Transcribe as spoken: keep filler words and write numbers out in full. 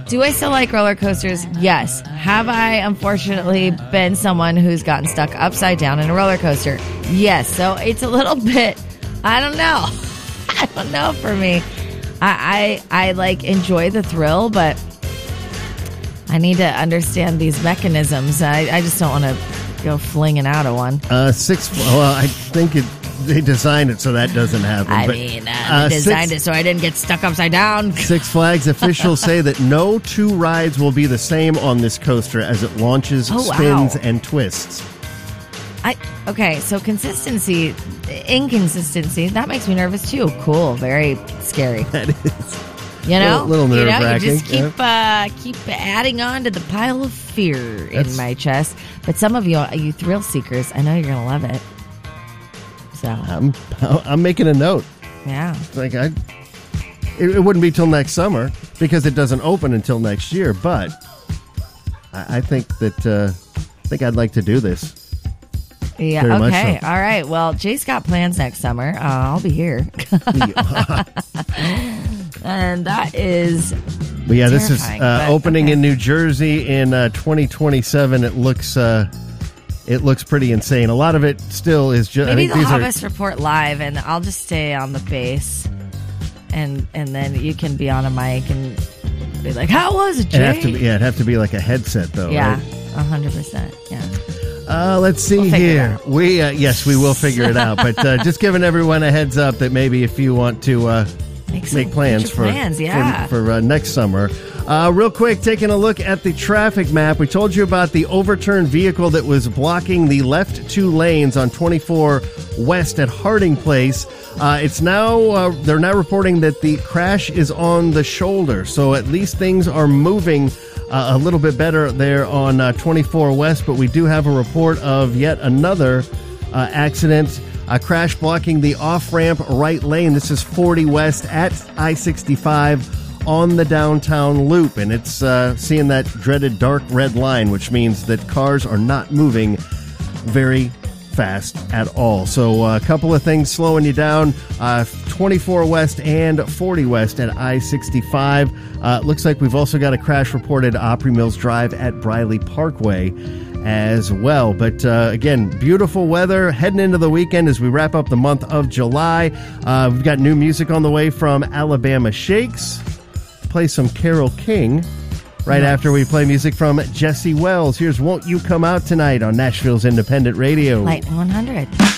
Do I still like roller coasters? Yes. Have I, unfortunately, been someone who's gotten stuck upside down in a roller coaster? Yes. So it's a little bit, I don't know. I don't know for me. I, I, I like enjoy the thrill, but I need to understand these mechanisms. I, I just don't want to go flinging out of one. Uh, six, well, I think it, they designed it so that doesn't happen. I but, mean, uh, uh, they designed six, it so I didn't get stuck upside down. Six Flags officials say that no two rides will be the same on this coaster as it launches, Oh, spins, wow. and twists. I okay, so consistency, inconsistency, that makes me nervous too. Cool, very scary. That is. You know, Little- little you know, you nerve-wracking, just keep uh, keep adding on to the pile of fear That's- in my chest. But some of you, you thrill seekers, I know you're gonna love it. So I'm I'm making a note. yeah, It's like I, it, it wouldn't be till next summer because it doesn't open until next year. But I, I think that uh, I think I'd like to do this. yeah, Very much okay, so. all right. Well, Jay's got plans next summer. Uh, I'll be here, and that is But yeah, this is terrifying, uh, but opening okay. in New Jersey in uh, twenty twenty-seven. It looks uh, it looks pretty insane. A lot of it still is just. Maybe I they'll think have these us report live, and I'll just stay on the base, and and then you can be on a mic and be like, "How was it, are. Jay?" It'd have to be, yeah, it'd have to be like a headset though. yeah, Right? a hundred percent. Yeah. Uh, let's see We'll figure it here. out. We uh, yes, we will figure it out. But uh, just giving everyone a heads up that maybe if you want to uh, Make, some make plans future for plans, yeah. for, for uh, next summer. Uh, real quick, taking a look at the traffic map. We told you about the overturned vehicle that was blocking the left two lanes on twenty-four West at Harding Place. Uh, it's now uh, they're now reporting that the crash is on the shoulder, so at least things are moving uh, a little bit better there on uh, twenty-four West. But we do have a report of yet another uh, accident. A crash blocking the off-ramp right lane. This is forty West at I sixty-five on the downtown loop. And it's uh, seeing that dreaded dark red line, which means that cars are not moving very fast at all. So uh, a couple of things slowing you down. Uh, twenty-four West and forty West at I sixty-five. Uh, looks like we've also got a crash reported Opry Mills Drive at Briley Parkway as well. But uh, again, beautiful weather heading into the weekend as we wrap up the month of July. Uh, we've got new music on the way from Alabama Shakes. Play some Carole King right Nice. after we play music from Jesse Wells. Here's Won't You Come Out Tonight on Nashville's Independent Radio. Lightning one hundred.